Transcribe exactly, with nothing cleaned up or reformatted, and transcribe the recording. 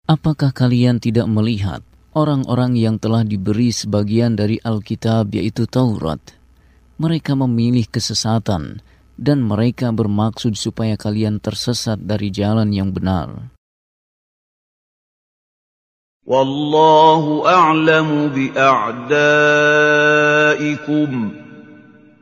Apakah kalian tidak melihat orang-orang yang telah diberi sebagian dari Alkitab yaitu Taurat? Mereka memilih kesesatan dan mereka bermaksud supaya kalian tersesat dari jalan yang benar. Wallahu a'lamu bi'a'daikum.